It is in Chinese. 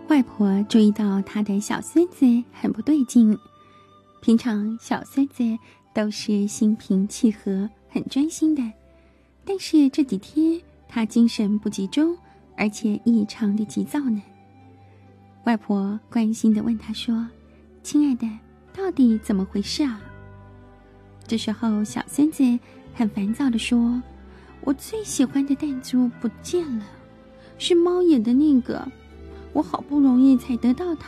外婆注意到她的小孙子很不对劲，平常小孙子都是心平气和、很专心的，但是这几天他精神不集中，而且异常的急躁呢。外婆关心地问他说：“亲爱的，到底怎么回事啊？”这时候小孙子很烦躁地说：“我最喜欢的弹珠不见了，是猫眼的那个，我好不容易才得到它，